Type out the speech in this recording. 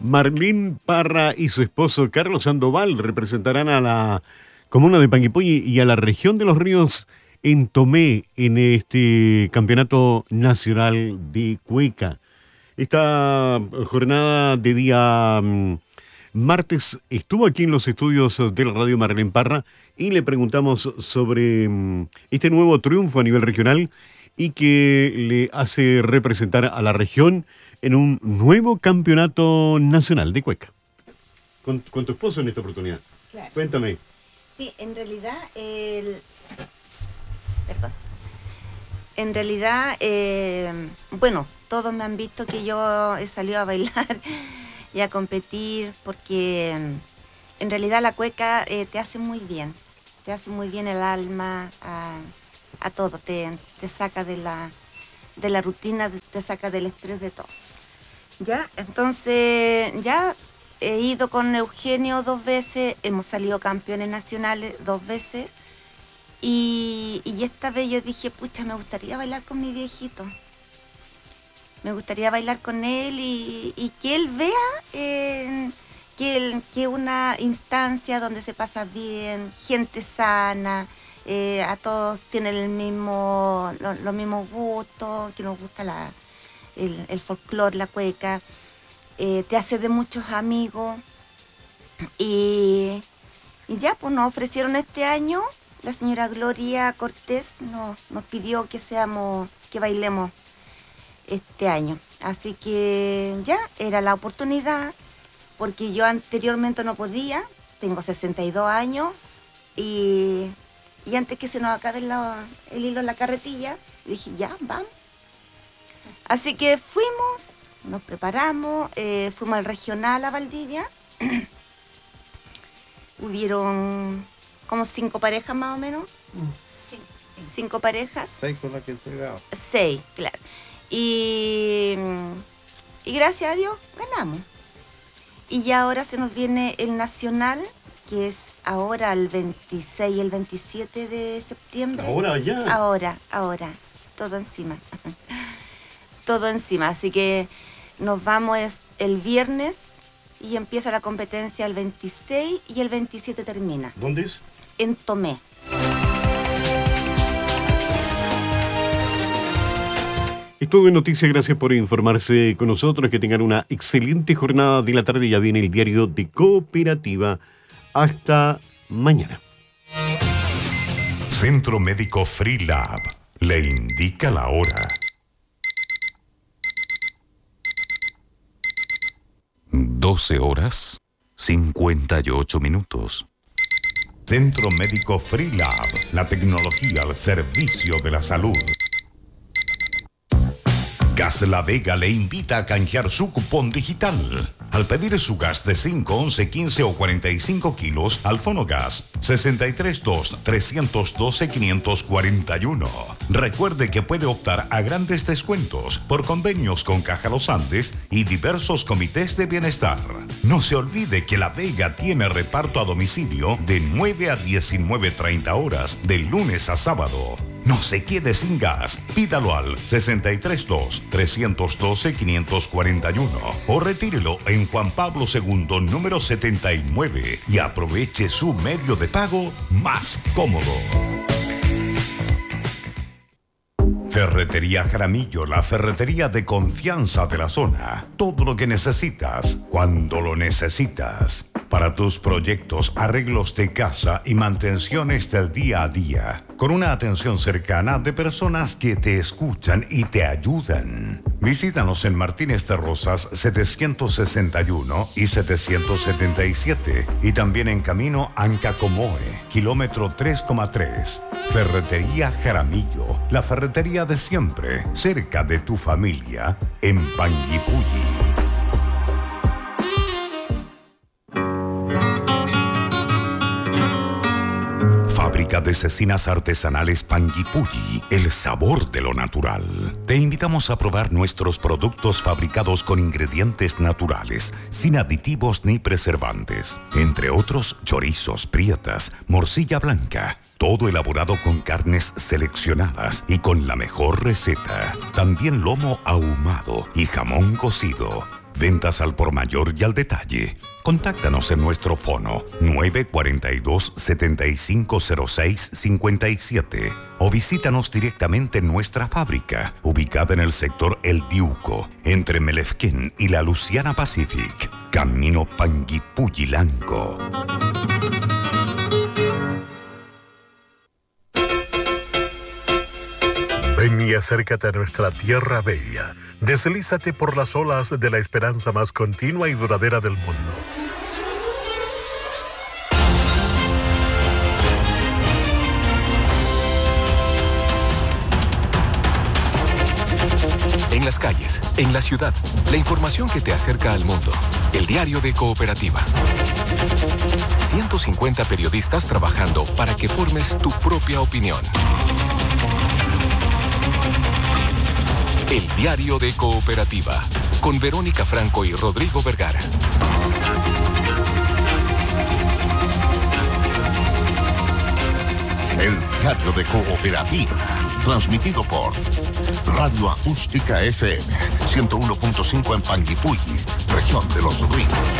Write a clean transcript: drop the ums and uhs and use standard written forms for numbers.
Marlene Parra y su esposo Carlos Sandoval representarán a la comuna de Panguipulli y a la región de Los Ríos en Tomé en este campeonato nacional de cueca. Esta jornada de día martes estuvo aquí en los estudios de la radio Marlene Parra y le preguntamos sobre este nuevo triunfo a nivel regional y que le hace representar a la región en un nuevo campeonato nacional de cueca. Con tu esposo en esta oportunidad. Claro. Cuéntame. Sí, en realidad, En realidad, bueno, todos me han visto que yo he salido a bailar y a competir porque en realidad la cueca te hace muy bien el alma, a todo, te saca de la rutina, te saca del estrés, de todo. Ya, entonces ya he ido con Eugenio 2 veces, hemos salido campeones nacionales 2 veces. Y esta vez yo dije, pucha, me gustaría bailar con mi viejito. Me gustaría bailar con él y que él vea que una instancia donde se pasa bien, gente sana, a todos tienen los mismos gustos, que nos gusta el folclore, la cueca, te hace de muchos amigos. Y ya, pues nos ofrecieron este año. La señora Gloria Cortés nos pidió que bailemos este año. Así que ya era la oportunidad, porque yo anteriormente no podía, tengo 62 años, y antes que se nos acabe el hilo en la carretilla, dije, ya, vamos. Así que fuimos, nos preparamos, fuimos al regional a Valdivia. Hubieron como 5 parejas más o menos. Sí. 5 parejas. 6 con la que entregaba. 6, claro. Y gracias a Dios ganamos. Y ya ahora se nos viene el nacional, que es ahora el 26 y el 27 de septiembre. ¿Ahora ya? Ahora. Todo encima. Todo encima. Así que nos vamos el viernes y empieza la competencia el 26 y el 27 termina. ¿Dónde es? En Tomé. Y todo en noticias, gracias por informarse con nosotros. Que tengan una excelente jornada de la tarde. Ya viene el diario de Cooperativa. Hasta mañana. Centro Médico Freelab le indica la hora. 12:58. Centro Médico Freelab, la tecnología al servicio de la salud. Gas La Vega le invita a canjear su cupón digital. Al pedir su gas de 5, 11, 15 o 45 kilos al Fonogas 632-312-541. Recuerde que puede optar a grandes descuentos por convenios con Caja Los Andes y diversos comités de bienestar. No se olvide que La Vega tiene reparto a domicilio de 9 a 19:30 horas, de lunes a sábado. No se quede sin gas. Pídalo al 632-312-541 o retírelo en Juan Pablo II, número 79 y aproveche su medio de pago más cómodo. Ferretería Jaramillo, la ferretería de confianza de la zona. Todo lo que necesitas, cuando lo necesitas. Para tus proyectos, arreglos de casa y mantenciones del día a día. Con una atención cercana de personas que te escuchan y te ayudan. Visítanos en Martínez de Rosas 761 y 777. Y también en camino Ancacomoe, kilómetro 3,3. Ferretería Jaramillo, la ferretería de siempre, cerca de tu familia, en Panguipulli. Fábrica de cecinas artesanales Panguipulli, el sabor de lo natural. Te invitamos a probar nuestros productos fabricados con ingredientes naturales, sin aditivos ni preservantes. Entre otros, chorizos, prietas, morcilla blanca. Todo elaborado con carnes seleccionadas y con la mejor receta. También lomo ahumado y jamón cocido. Ventas al por mayor y al detalle. Contáctanos en nuestro fono 942-7506-57 o visítanos directamente en nuestra fábrica, ubicada en el sector El Diuco, entre Melefquén y la Luciana Pacific, camino Panguipulli-Lanco. Ven y acércate a nuestra tierra bella. Deslízate por las olas de la esperanza más continua y duradera del mundo. En las calles, en la ciudad, la información que te acerca al mundo. El diario de Cooperativa. 150 periodistas trabajando para que formes tu propia opinión. El diario de Cooperativa, con Verónica Franco y Rodrigo Vergara. El diario de Cooperativa, transmitido por Radio Acústica FM 101.5 en Panguipulli, región de Los Ríos.